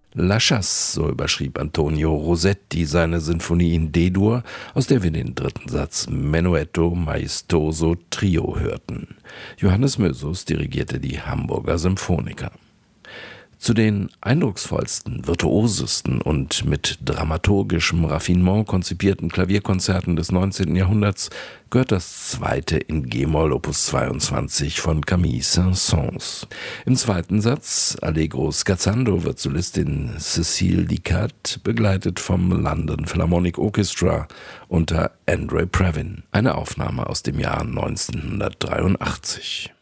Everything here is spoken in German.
La Chasse, so überschrieb Antonio Rossetti seine Sinfonie in D-Dur, aus der wir den dritten Satz Menuetto Maestoso Trio hörten. Johannes Mösus dirigierte die Hamburger Symphoniker. Zu den eindrucksvollsten, virtuosesten und mit dramaturgischem Raffinement konzipierten Klavierkonzerten des 19. Jahrhunderts gehört das zweite in G-Moll Opus 22 von Camille Saint-Saëns. Im zweiten Satz, Allegro scherzando, wird Solistin Cécile Dicat begleitet vom London Philharmonic Orchestra unter Andre Previn. Eine Aufnahme aus dem Jahr 1983.